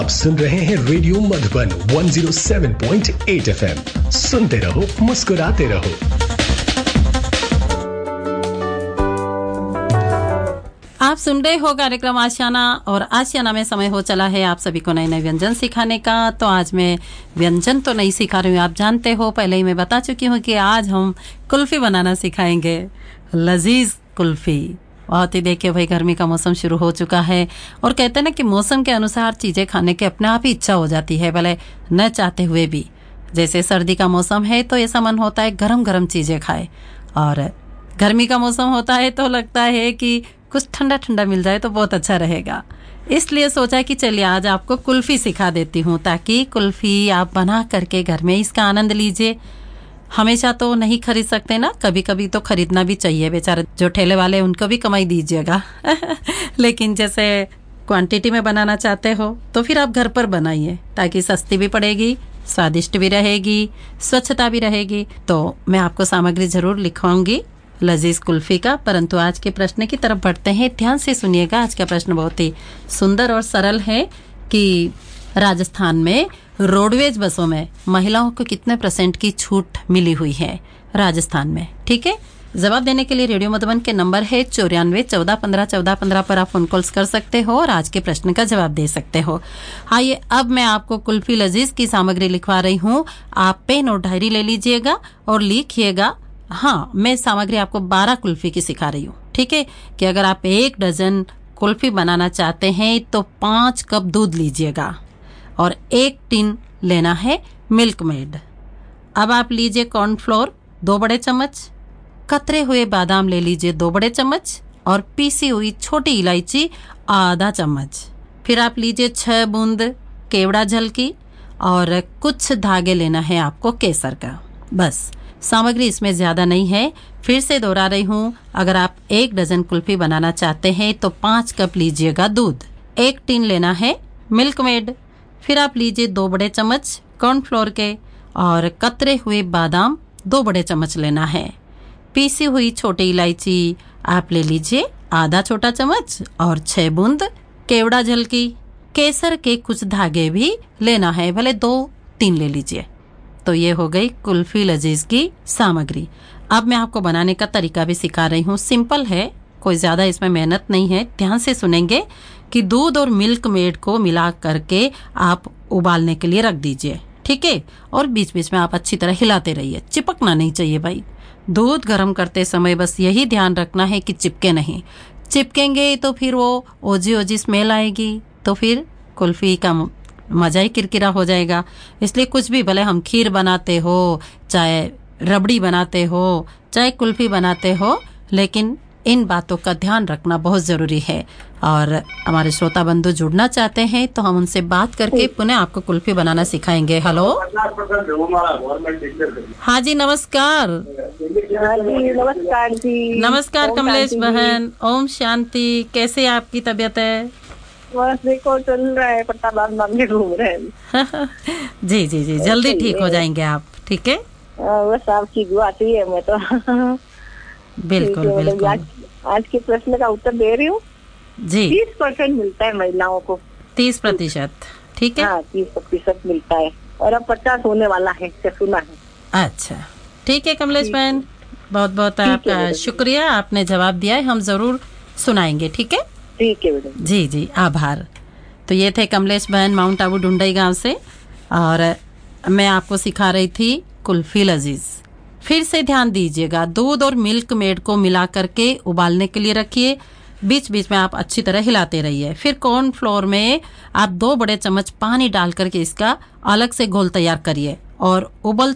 आप सुन रहे हैं रेडियो मधुबन 107.8 FM। सुनते रहो, मुस्कुराते रहो। आप सुन रहे हो कार्यक्रम आशियाना, और आशियाना में समय हो चला है आप सभी को नए नए व्यंजन सिखाने का। तो आज मैं व्यंजन तो नहीं सिखा रही हूँ, आप जानते हो, पहले ही मैं बता चुकी हूँ कि आज हम कुल्फी बनाना सिखाएंगे। लजीज कुल्फी। बहुत ही देखिए भाई, गर्मी का मौसम शुरू हो चुका है और कहते हैं ना कि मौसम के अनुसार चीज़ें खाने की अपने आप ही इच्छा हो जाती है, भले न चाहते हुए भी। जैसे सर्दी का मौसम है तो ऐसा मन होता है गरम गरम चीज़ें खाए, और गर्मी का मौसम होता है तो लगता है कि कुछ ठंडा ठंडा मिल जाए तो बहुत अच्छा रहेगा। इसलिए सोचा कि चलिए आज आपको कुल्फ़ी सिखा देती हूँ, ताकि कुल्फ़ी आप बना करके घर में इसका आनंद लीजिए। हमेशा तो नहीं खरीद सकते ना, कभी कभी तो खरीदना भी चाहिए, बेचारे जो ठेले वाले उनको भी कमाई दीजिएगा। लेकिन जैसे क्वांटिटी में बनाना चाहते हो तो फिर आप घर पर बनाइए, ताकि सस्ती भी पड़ेगी, स्वादिष्ट भी रहेगी, स्वच्छता भी रहेगी। तो मैं आपको सामग्री जरूर लिखवाऊंगी लजीज कुल्फी का। परंतु आज के प्रश्न की तरफ बढ़ते हैं, ध्यान से सुनिएगा। आज का प्रश्न बहुत ही सुंदर और सरल है कि राजस्थान में रोडवेज बसों में महिलाओं को कितने % की छूट मिली हुई है राजस्थान में। ठीक है, जवाब देने के लिए रेडियो मधुबन के नंबर है 94 14 15 14 15 पर आप फोन कॉल्स कर सकते हो और आज के प्रश्न का जवाब दे सकते हो। आइए अब मैं आपको कुल्फी लजीज की सामग्री लिखवा रही हूँ। आप पेन और डायरी ले लीजिएगा और लिखिएगा। हाँ, मैं सामग्री आपको 12 कुल्फी की सिखा रही हूँ। ठीक है, कि अगर आप 1 डजन कुल्फी बनाना चाहते हैं तो 5 कप दूध लीजिएगा और 1 टिन लेना है मिल्क मेड। अब आप लीजिए कॉर्नफ्लोर 2 बड़े चम्मच, कतरे हुए बादाम ले लीजिए 2 बड़े चम्मच, और पीसी हुई छोटी इलायची आधा चम्मच। फिर आप लीजिए 6 बूंद केवड़ा जल की, और कुछ धागे लेना है आपको केसर का। बस, सामग्री इसमें ज़्यादा नहीं है। फिर से दोहरा रही हूँ, अगर आप 1 डजन कुल्फी बनाना चाहते हैं तो 5 कप लीजिएगा दूध, 1 टिन लेना है मिल्क मेड, फिर आप लीजिए 2 बड़े चम्मच कॉर्नफ्लोर के, और कतरे हुए बादाम 2 बड़े चम्मच लेना है। पीसी हुई छोटी इलायची आप ले लीजिए आधा छोटा चम्मच, और 6 बूंद केवड़ा जल की। केसर के कुछ धागे भी लेना है, भले 2-3 ले लीजिए। तो ये हो गई कुल्फी लजीज की सामग्री। अब मैं आपको बनाने का तरीका भी सिखा रही हूँ। सिंपल है, कोई ज़्यादा इसमें मेहनत नहीं है। ध्यान से सुनेंगे कि दूध और मिल्क मेड को मिला करके आप उबालने के लिए रख दीजिए। ठीक है, और बीच बीच में आप अच्छी तरह हिलाते रहिए, चिपकना नहीं चाहिए भाई। दूध गर्म करते समय बस यही ध्यान रखना है कि चिपके नहीं। चिपकेंगे तो फिर वो ओजी ओजी स्मेल आएगी, तो फिर कुल्फी का मज़ा ही किरकिरा हो जाएगा। इसलिए कुछ भी, भले हम खीर बनाते हो, चाहे रबड़ी बनाते हो, चाहे कुल्फी बनाते हो, लेकिन इन बातों का ध्यान रखना बहुत ज़रूरी है। और हमारे श्रोता बंधु जुड़ना चाहते हैं तो हम उनसे बात करके पुनः आपको कुल्फी बनाना सिखाएंगे। हेलो, हाँ जी, नमस्कार। नमस्कार जी। नमस्कार कमलेश बहन, ओम शांति। कैसे आपकी तबीयत है? बस देखो चल रहा है, पट्टाबाज में घूम रहे हैं। जी जी जी, जल्दी ठीक हो जाएंगे आप। ठीक है, बस आपकी दुआ चाहिए। मैं तो बिल्कुल बिल्कुल। आज के प्रश्न का उत्तर दे रही हूँ जी। 30% मिलता है महिलाओं को। 30%? ठीक है, हाँ, 30% मिलता है, और अब 50 होने वाला है, सुना है। अच्छा, ठीक है कमलेश बहन, बहुत बहुत आपका शुक्रिया, आपने जवाब दिया है, हम जरूर सुनाएंगे। ठीक है, ठीक है मैडम। जी जी, आभार। तो ये थे कमलेश बहन माउंट आबू ढूंढई गांव से, और मैं आपको सिखा रही थी कुल्फी लजीज। फिर से ध्यान दीजिएगा, दूध और मिल्क मेड को मिला करके उबालने के लिए रखिए, बीच बीच में आप अच्छी तरह हिलाते रहिए। फिर कॉर्नफ्लोर में आप 2 बड़े चम्मच पानी डाल करके इसका अलग से घोल तैयार करिए, और उबल